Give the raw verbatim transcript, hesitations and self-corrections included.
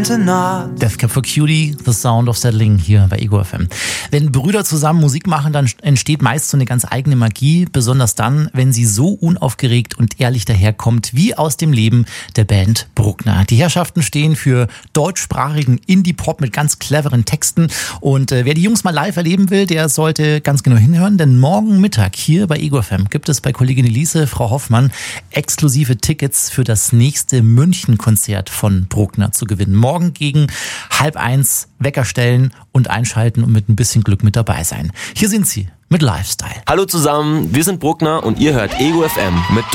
Death Cab for Cutie, The Sound of Settling hier bei Ego F M. Wenn Brüder zusammen Musik machen, dann entsteht meist so eine ganz eigene Magie, besonders dann, wenn sie so unaufgeregt und ehrlich daherkommt, wie aus dem Leben der Band Bruckner. Die Herrschaften stehen für deutschsprachigen Indie-Pop mit ganz cleveren Texten und äh, wer die Jungs mal live erleben will, der sollte ganz genau hinhören, denn morgen Mittag hier bei Ego F M gibt es bei Kollegin Elise, Frau Hoffmann, exklusive Tickets für das nächste München-Konzert von Bruckner zu gewinnen. Morgen gegen halb eins Wecker stellen und einschalten und mit ein bisschen Glück mit dabei sein. Hier sind sie mit Lifestyle. Hallo zusammen, wir sind Bruckner und ihr hört Ego F M mit